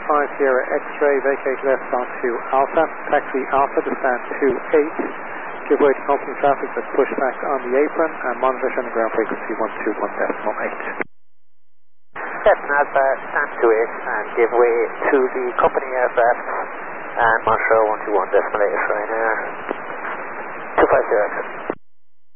X-ray, vacate left onto Alpha, taxi Alpha, descend to 8, give way to company traffic that's pushed back on the apron, and monitor showing ground frequency 121.8. Captain Alpha, stand to 8 and give way to the company aircraft and monitor 121.8 Ryanair 250.